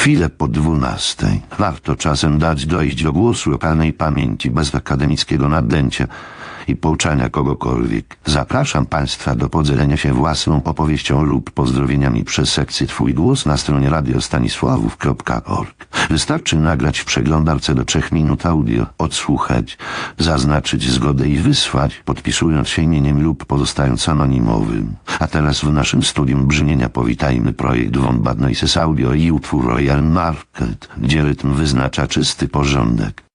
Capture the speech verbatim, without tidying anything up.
Chwilę po dwunastej. Warto czasem dać dojść do głosu lokalnej pamięci bez akademickiego nadęcia i pouczania kogokolwiek. Zapraszam Państwa do podzielenia się własną opowieścią lub pozdrowieniami przez sekcję Twój Głos na stronie radio stanisławów kropka org. Wystarczy nagrać w przeglądarce do trzech minut audio, odsłuchać, zaznaczyć zgodę i wysłać, podpisując się imieniem lub pozostając anonimowym. A teraz w naszym studium brzmienia powitajmy projekt Von Bad Noises Audio i utwór Royal Market, gdzie rytm wyznacza czysty porządek.